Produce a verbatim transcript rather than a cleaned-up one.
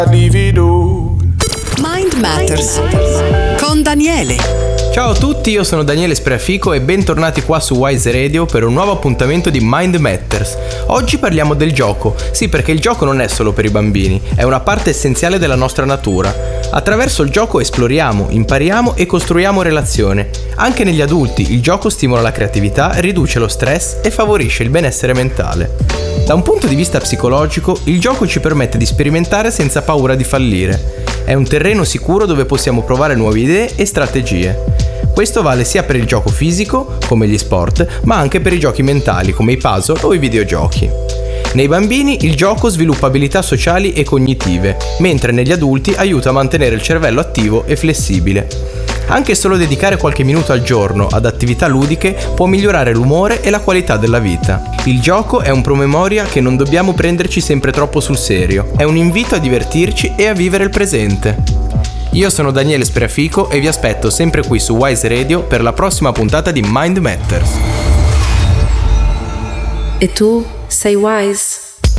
Mind Matters con Daniele. Ciao a tutti, io sono Daniele Spreafico e bentornati qua su Wise Radio per un nuovo appuntamento di Mind Matters. Oggi parliamo del gioco, sì, perché il gioco non è solo per i bambini, è una parte essenziale della nostra natura. Attraverso il gioco esploriamo, impariamo e costruiamo relazione. Anche negli adulti il gioco stimola la creatività, riduce lo stress e favorisce il benessere mentale. Da un punto di vista psicologico, il gioco ci permette di sperimentare senza paura di fallire. È un terreno sicuro dove possiamo provare nuove idee e strategie. Questo vale sia per il gioco fisico, come gli sport, ma anche per i giochi mentali, come i puzzle o i videogiochi. Nei bambini il gioco sviluppa abilità sociali e cognitive, mentre negli adulti aiuta a mantenere il cervello attivo e flessibile. Anche solo dedicare qualche minuto al giorno ad attività ludiche può migliorare l'umore e la qualità della vita. Il gioco è un promemoria che non dobbiamo prenderci sempre troppo sul serio, è un invito a divertirci e a vivere il presente. Io sono Daniele Spreafico e vi aspetto sempre qui su Wise Radio per la prossima puntata di Mind Matters. E tu sei wise?